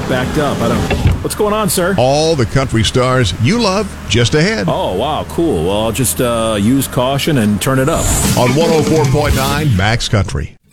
backed up. What's going on, sir? All the country stars you love just ahead. Oh, wow, cool. Well, I'll just use caution and turn it up. On 104.9 Max Country.